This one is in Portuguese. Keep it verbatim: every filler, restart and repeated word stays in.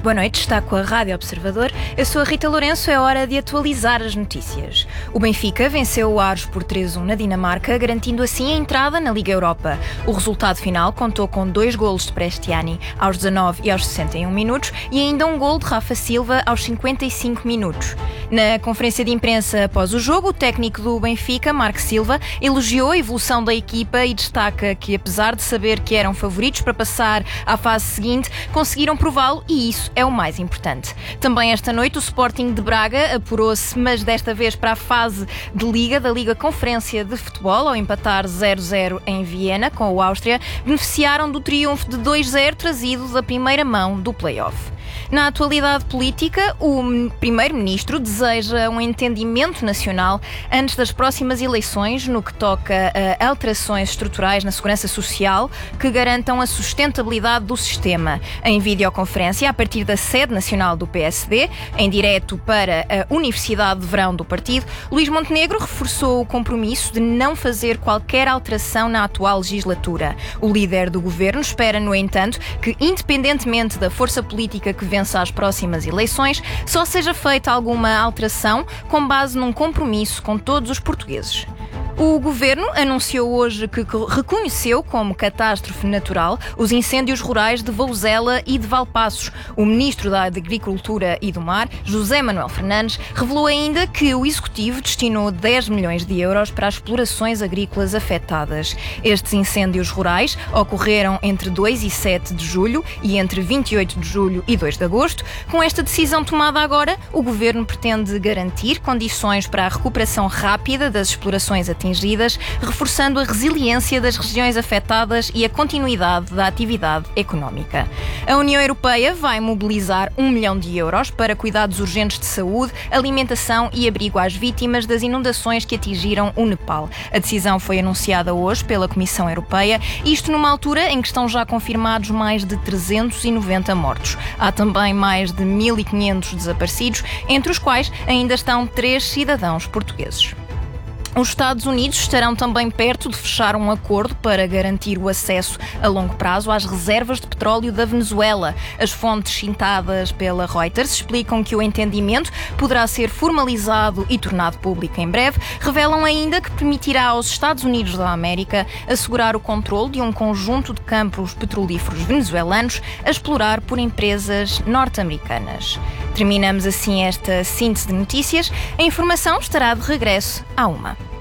Boa noite, está com a Rádio Observador. Eu sou a Rita Lourenço, é hora de atualizar as notícias. O Benfica venceu o Aros por três a um na Dinamarca, garantindo assim a entrada na Liga Europa. O resultado final contou com dois golos de Prestiani aos dezanove e aos sessenta e um minutos e ainda um gol de Rafa Silva aos cinquenta e cinco minutos. Na conferência de imprensa após o jogo, o técnico do Benfica, Marco Silva, elogiou a evolução da equipa e destaca que, apesar de saber que eram favoritos para passar à fase seguinte, conseguiram prová-lo e isso é o mais importante. Também esta noite o Sporting de Braga apurou-se, mas desta vez para a fase de Liga, da Liga Conferência de Futebol, ao empatar zero a zero em Viena com o Áustria, beneficiaram do triunfo de dois a zero trazido da primeira mão do play-off. Na atualidade política, o Primeiro-Ministro deseja um entendimento nacional antes das próximas eleições no que toca a alterações estruturais na segurança social que garantam a sustentabilidade do sistema. Em videoconferência, a partir da sede nacional do P S D, em direto para a Universidade de Verão do partido, Luís Montenegro reforçou o compromisso de não fazer qualquer alteração na atual legislatura. O líder do governo espera, no entanto, que, independentemente da força política que vence às próximas eleições, só seja feita alguma alteração com base num compromisso com todos os portugueses. O Governo anunciou hoje que reconheceu como catástrofe natural os incêndios rurais de Vouzela e de Valpaços. O Ministro da Agricultura e do Mar, José Manuel Fernandes, revelou ainda que o Executivo destinou dez milhões de euros para as explorações agrícolas afetadas. Estes incêndios rurais ocorreram entre dois e sete de julho e entre vinte e oito de julho e dois de agosto. Com esta decisão tomada agora, o Governo pretende garantir condições para a recuperação rápida das explorações atingidas, reforçando a resiliência das regiões afetadas e a continuidade da atividade económica. A União Europeia vai mobilizar um milhão de euros para cuidados urgentes de saúde, alimentação e abrigo às vítimas das inundações que atingiram o Nepal. A decisão foi anunciada hoje pela Comissão Europeia, isto numa altura em que estão já confirmados mais de trezentos e noventa mortos. Há também mais de mil e quinhentos desaparecidos, entre os quais ainda estão três cidadãos portugueses. Os Estados Unidos estarão também perto de fechar um acordo para garantir o acesso a longo prazo às reservas de petróleo da Venezuela. As fontes citadas pela Reuters explicam que o entendimento poderá ser formalizado e tornado público em breve. Revelam ainda que permitirá aos Estados Unidos da América assegurar o controle de um conjunto de campos petrolíferos venezuelanos a explorar por empresas norte-americanas. Terminamos assim esta síntese de notícias. A informação estará de regresso à uma.